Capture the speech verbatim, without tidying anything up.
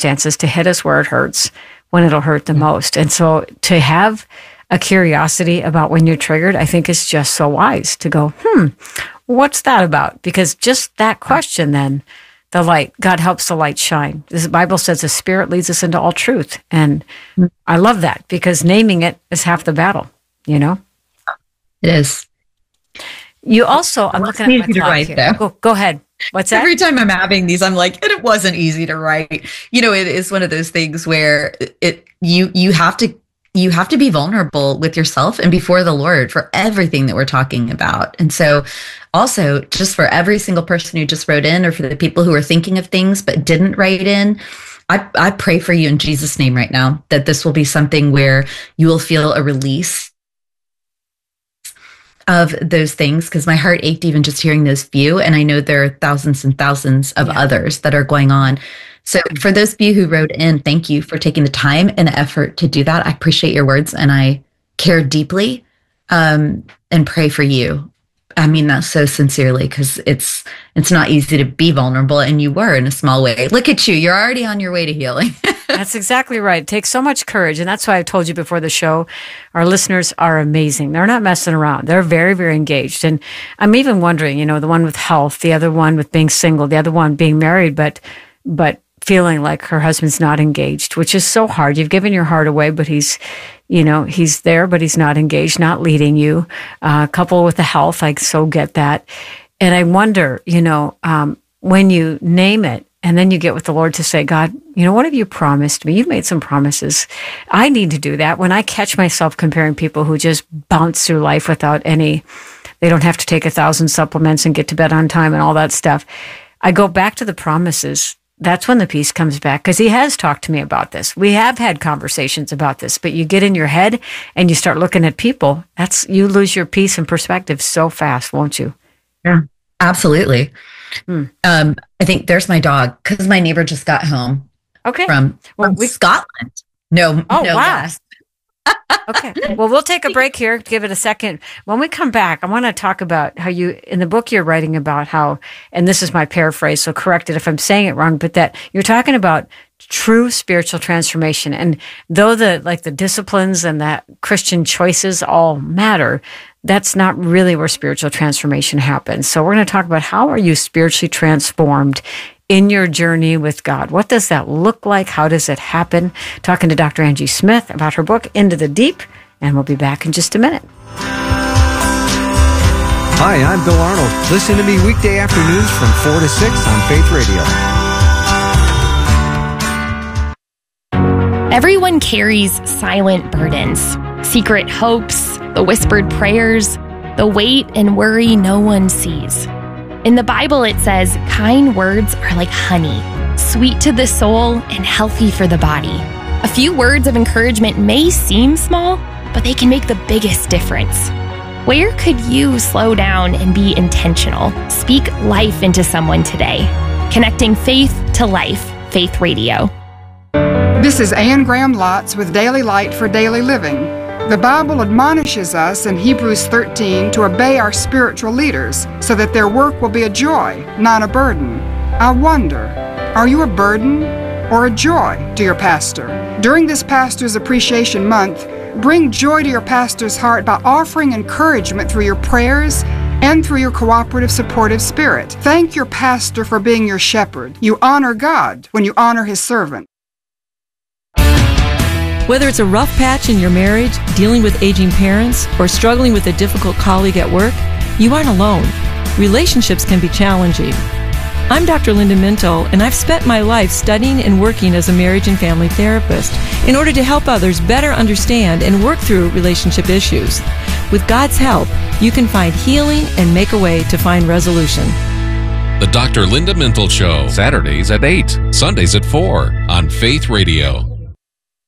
circumstances to hit us where it hurts, when it'll hurt the most. And so to have a curiosity about when you're triggered, I think is just so wise to go, hmm, what's that about? Because just that question, then the light, God helps the light shine. The Bible says the Spirit leads us into all truth. And I love that, because naming it is half the battle, you know? It is. You also, I'm looking at my clock write, here. Go, go ahead. What's that? Every time I'm having these, I'm like, and it wasn't easy to write. You know, it is one of those things where it you you have to you have to be vulnerable with yourself and before the Lord for everything that we're talking about. And so also, just for every single person who just wrote in, or for the people who are thinking of things but didn't write in, I, I pray for you in Jesus' name right now that this will be something where you will feel a release of those things, because my heart ached even just hearing those few, and I know there are thousands and thousands of yeah. others that are going on. So for those of you who wrote in, thank you for taking the time and the effort to do that. I appreciate your words, and I care deeply um, and pray for you. I mean that so sincerely, because it's it's not easy to be vulnerable, and you were in a small way. Look at you. You're already on your way to healing. That's exactly right. It takes so much courage. And that's why I told you before the show, our listeners are amazing. They're not messing around. They're very, very engaged. And I'm even wondering, you know, the one with health, the other one with being single, the other one being married, but but feeling like her husband's not engaged, which is so hard. You've given your heart away, but he's, you know, he's there, but he's not engaged, not leading you. Uh, couple with the health, I so get that. And I wonder, you know, um, when you name it, and then you get with the Lord to say, God, you know, what have you promised me? You've made some promises. I need to do that. When I catch myself comparing people who just bounce through life without any, they don't have to take a thousand supplements and get to bed on time and all that stuff. I go back to the promises. That's when the peace comes back, because he has talked to me about this. We have had conversations about this, but you get in your head and you start looking at people. That's, you lose your peace and perspective so fast, won't you? Yeah, absolutely. Hmm. Um, I think there's my dog, because my neighbor just got home. Okay. From, well, from we, Scotland. No, oh, no wow. less. Okay. Well, we'll take a break here. Give it a second. When we come back, I want to talk about how you, in the book, you're writing about how, and this is my paraphrase, so correct it if I'm saying it wrong, but that you're talking about true spiritual transformation. And though the, like the disciplines and that Christian choices all matter, that's not really where spiritual transformation happens. So we're going to talk about how are you spiritually transformed in your journey with God? What does that look like? How does it happen? Talking to Doctor Angie Smith about her book, Into the Deep, and we'll be back in just a minute. Hi, I'm Bill Arnold. Listen to me weekday afternoons from four to six on Faith Radio. Everyone carries silent burdens, secret hopes, the whispered prayers, the weight and worry no one sees. In the Bible, it says, kind words are like honey, sweet to the soul and healthy for the body. A few words of encouragement may seem small, but they can make the biggest difference. Where could you slow down and be intentional? Speak life into someone today. Connecting faith to life, Faith Radio. This is Anne Graham Lotz with Daily Light for Daily Living. The Bible admonishes us in Hebrews thirteen to obey our spiritual leaders so that their work will be a joy, not a burden. I wonder, are you a burden or a joy to your pastor? During this Pastor's Appreciation Month, bring joy to your pastor's heart by offering encouragement through your prayers and through your cooperative, supportive spirit. Thank your pastor for being your shepherd. You honor God when you honor his servant. Whether it's a rough patch in your marriage, dealing with aging parents, or struggling with a difficult colleague at work, you aren't alone. Relationships can be challenging. I'm Doctor Linda Minto, and I've spent my life studying and working as a marriage and family therapist in order to help others better understand and work through relationship issues. With God's help, you can find healing and make a way to find resolution. The Doctor Linda Minto Show, Saturdays at eight, Sundays at four on Faith Radio.